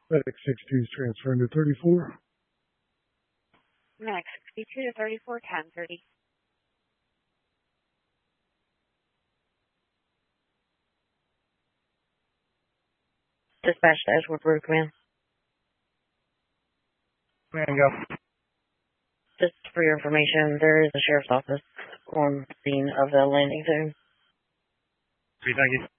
Medic 62 is transferring to 34. Medic 62 to 34, 1030. Dispatch to Edgewood Road, command. Command, go. Just for your information, there is a sheriff's office on scene of the landing zone. Thank you.